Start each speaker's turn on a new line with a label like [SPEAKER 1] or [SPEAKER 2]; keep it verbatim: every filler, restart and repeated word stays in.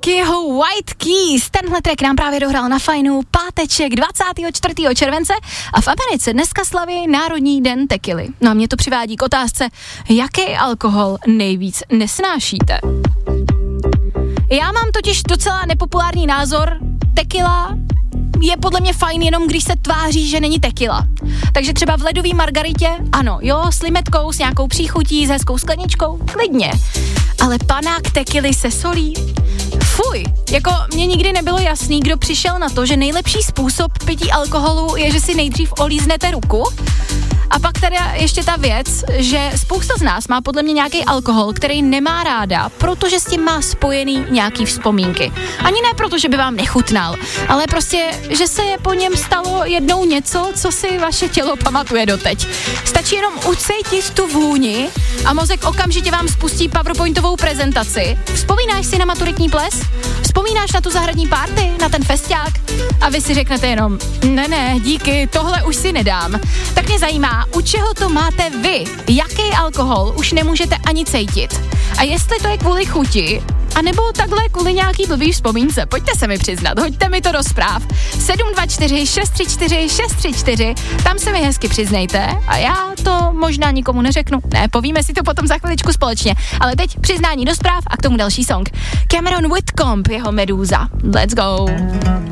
[SPEAKER 1] jeho White Keys. Tenhle track nám právě dohrál na Fajnu páteček dvacátého čtvrtého července a v Americe dneska slaví Národní den tekily. No a mě to přivádí k otázce, jaký alkohol nejvíc nesnášíte. Já mám totiž docela nepopulární názor, tekila je podle mě fajn jenom, když se tváří, že není tekila. Takže třeba v ledový margaritě, ano, jo, s limetkou, s nějakou příchutí, s hezkou skleničkou, klidně. Ale panák tekily se solí, fuj, jako mně nikdy nebylo jasný, kdo přišel na to, že nejlepší způsob pití alkoholu je, že si nejdřív olíznete ruku. A pak teda ještě ta věc, že spousta z nás má podle mě nějaký alkohol, který nemá ráda, protože s tím má spojený nějaký vzpomínky. Ani ne proto, že by vám nechutnal, ale prostě, že se po něm stalo jednou něco, co si vaše tělo pamatuje doteď. Stačí jenom ucítit tu vůni a mozek okamžitě vám spustí PowerPointovou prezentaci. Vzpomínáš si na maturitní ples? Vzpomínáš na tu zahradní party, na ten festiák? A vy si řeknete jenom, ne, ne, díky, tohle už si nedám. Tak mě zajímá, u čeho to máte vy? Jaký alkohol už nemůžete ani cítit? A jestli to je kvůli chuti, a nebo takhle kvůli nějaký blbý vzpomínce, pojďte se mi přiznat, hoďte mi to do zpráv. sedm dva čtyři šest tři čtyři šest tři čtyři, tam se mi hezky přiznejte a já to možná nikomu neřeknu. Ne, povíme si to potom za chviličku společně, ale teď přiznání do zpráv a k tomu další song. Cameron Whitcomb, jeho Medúza. Let's go.